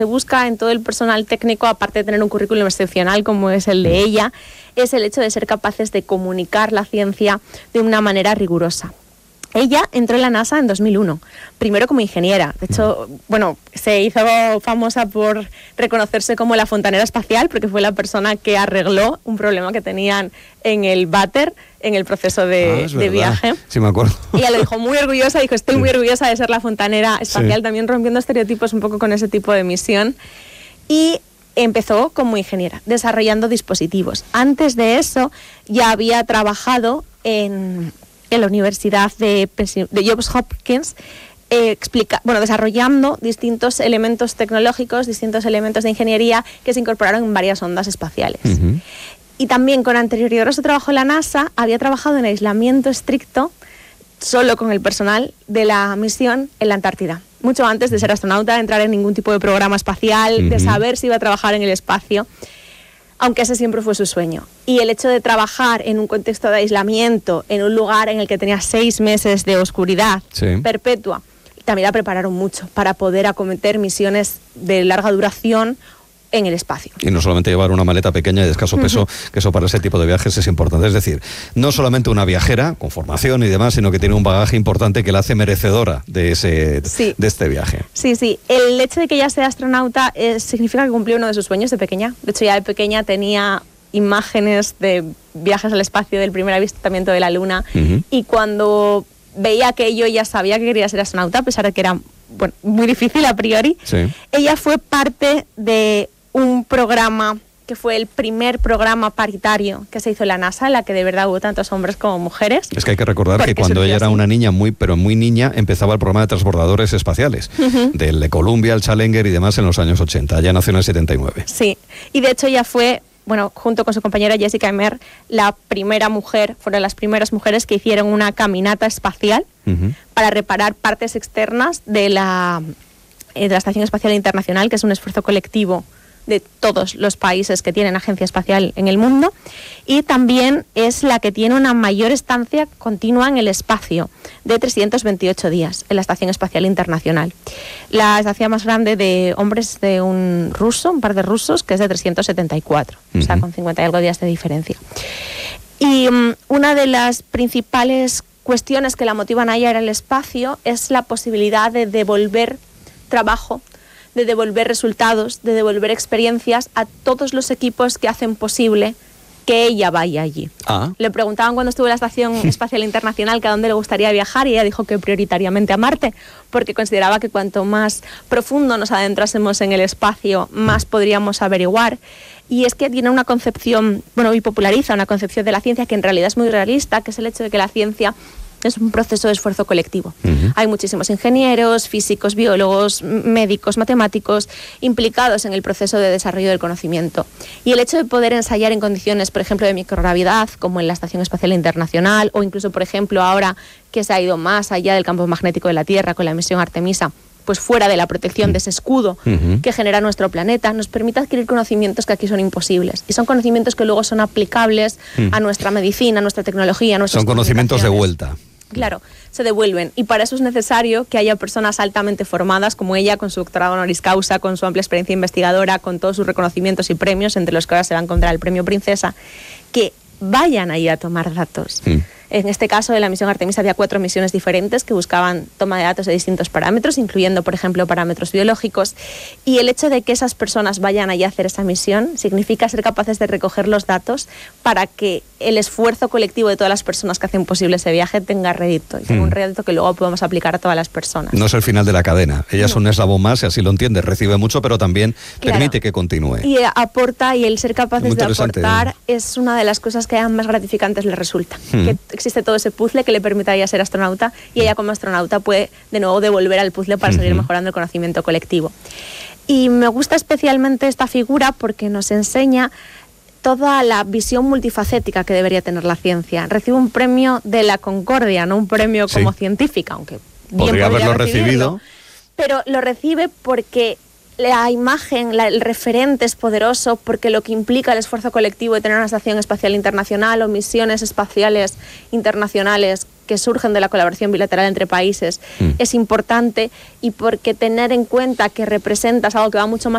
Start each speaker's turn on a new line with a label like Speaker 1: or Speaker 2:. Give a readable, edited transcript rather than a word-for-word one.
Speaker 1: se busca en todo el personal técnico, aparte de tener un currículum excepcional como es el de ella, es el hecho de ser capaces de comunicar la ciencia de una manera rigurosa. Ella entró en la NASA en 2001, primero como ingeniera. De hecho, bueno, se hizo famosa por reconocerse como la fontanera espacial, porque fue la persona que arregló un problema que tenían en el váter, en el proceso de viaje.
Speaker 2: Sí, me acuerdo.
Speaker 1: Y ella lo dijo muy orgullosa, dijo, estoy muy orgullosa de ser la fontanera espacial, también rompiendo estereotipos un poco con ese tipo de misión. Y empezó como ingeniera, desarrollando dispositivos. Antes de eso, ya había trabajado en la Universidad de Johns Hopkins, desarrollando distintos elementos tecnológicos, distintos elementos de ingeniería que se incorporaron en varias ondas espaciales. Y también con anterioridad a su trabajo en la NASA, había trabajado en aislamiento estricto, solo con el personal de la misión en la Antártida. Mucho antes de ser astronauta, de entrar en ningún tipo de programa espacial, de saber si iba a trabajar en el espacio, aunque ese siempre fue su sueño. Y el hecho de trabajar en un contexto de aislamiento, en un lugar en el que tenía 6 meses de oscuridad perpetua, también la prepararon mucho para poder acometer misiones de larga duración en el espacio.
Speaker 2: Y no solamente llevar una maleta pequeña y de escaso peso, que eso para ese tipo de viajes es importante. Es decir, no solamente una viajera con formación y demás, sino que tiene un bagaje importante que la hace merecedora de este viaje.
Speaker 1: Sí, sí. El hecho de que ella sea astronauta significa que cumplió uno de sus sueños de pequeña. De hecho, ya de pequeña tenía imágenes de viajes al espacio, del primer avistamiento de la Luna, y cuando veía aquello ya sabía que quería ser astronauta, a pesar de que era muy difícil a priori. Ella fue parte de un programa que fue el primer programa paritario que se hizo en la NASA, en la que de verdad hubo tantos hombres como mujeres.
Speaker 2: Es que hay que recordar que cuando ella era una niña, muy niña, empezaba el programa de transbordadores espaciales, del de Columbia, el Challenger y demás en los años 80. Ella nació en el 79.
Speaker 1: Sí, y de hecho ella fue, junto con su compañera Jessica Emer, fueron las primeras mujeres que hicieron una caminata espacial para reparar partes externas de la Estación Espacial Internacional, que es un esfuerzo colectivo de todos los países que tienen agencia espacial en el mundo, y también es la que tiene una mayor estancia continua en el espacio, de 328 días en la Estación Espacial Internacional. La estación más grande de hombres de un par de rusos, que es de 374, o sea, con 50 y algo días de diferencia. Y una de las principales cuestiones que la motivan a ella en el espacio es la posibilidad de devolver trabajo, de devolver resultados, de devolver experiencias a todos los equipos que hacen posible que ella vaya allí. Le preguntaban cuando estuvo en la Estación Espacial Internacional que a dónde le gustaría viajar, y ella dijo que prioritariamente a Marte, porque consideraba que cuanto más profundo nos adentrásemos en el espacio, más podríamos averiguar. Y es que tiene una concepción, y populariza una concepción de la ciencia que en realidad es muy realista, que es el hecho de que la ciencia es un proceso de esfuerzo colectivo. Hay muchísimos ingenieros, físicos, biólogos, médicos, matemáticos implicados en el proceso de desarrollo del conocimiento. Y el hecho de poder ensayar en condiciones, por ejemplo, de microgravedad, como en la Estación Espacial Internacional, o incluso, por ejemplo, ahora que se ha ido más allá del campo magnético de la Tierra con la misión Artemisa, pues fuera de la protección de ese escudo que genera nuestro planeta, nos permite adquirir conocimientos que aquí son imposibles. Y son conocimientos que luego son aplicables a nuestra medicina, a nuestra tecnología, a nuestras
Speaker 2: conocimientos de vuelta.
Speaker 1: Claro, se devuelven. Y para eso es necesario que haya personas altamente formadas, como ella, con su doctorado honoris causa, con su amplia experiencia investigadora, con todos sus reconocimientos y premios, entre los que ahora se va a encontrar el premio Princesa, que vayan ahí a tomar datos. En este caso, de la misión Artemisa había 4 misiones diferentes que buscaban toma de datos de distintos parámetros, incluyendo, por ejemplo, parámetros biológicos. Y el hecho de que esas personas vayan allí a hacer esa misión significa ser capaces de recoger los datos para que el esfuerzo colectivo de todas las personas que hacen posible ese viaje tenga rédito, y tenga un rédito que luego podamos aplicar a todas las personas.
Speaker 2: No es el final de la cadena. Ella es un eslabón más, y así lo entiende. Recibe mucho, pero también permite que continúe.
Speaker 1: Y aporta, y el ser capaces de aportar es una de las cosas que más gratificantes le resulta. Que existe todo ese puzzle que le permite a ella ser astronauta, y ella como astronauta puede de nuevo devolver al puzzle para seguir mejorando el conocimiento colectivo. Y me gusta especialmente esta figura porque nos enseña toda la visión multifacética que debería tener la ciencia. Recibe un premio de la Concordia, no un premio como científica, aunque bien
Speaker 2: podría haberlo recibido,
Speaker 1: pero lo recibe porque la imagen, el referente es poderoso, porque lo que implica el esfuerzo colectivo de tener una estación espacial internacional o misiones espaciales internacionales que surgen de la colaboración bilateral entre países es importante, y porque tener en cuenta que representas algo que va mucho más